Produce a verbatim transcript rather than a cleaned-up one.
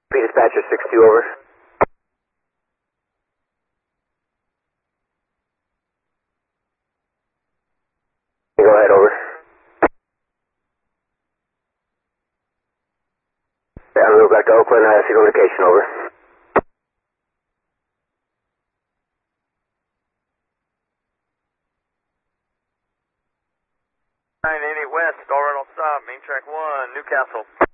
P dispatcher six two over. Go ahead, over. Yeah, I'm going back to Oakland, I see notification, over. nine eighty West, all right on stop, main track one, Newcastle.